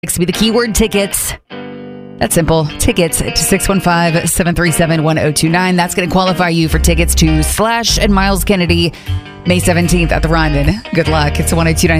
Be the keyword tickets. That's simple. Tickets to 615-737-1029. That's going to qualify you for tickets to Slash and Miles Kennedy May 17th at the Ryman. Good luck. It's a 1029